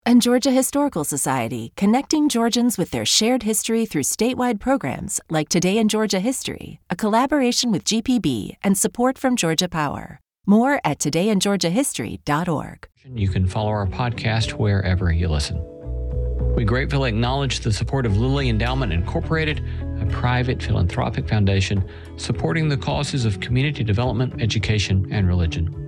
And Georgia Historical Society, connecting Georgians with their shared history through statewide programs like Today in Georgia History, a collaboration with GPB and support from Georgia Power. More at todayingeorgiahistory.org. You can follow our podcast wherever you listen. We gratefully acknowledge the support of Lilly Endowment Incorporated, a private philanthropic foundation supporting the causes of community development, education, and religion.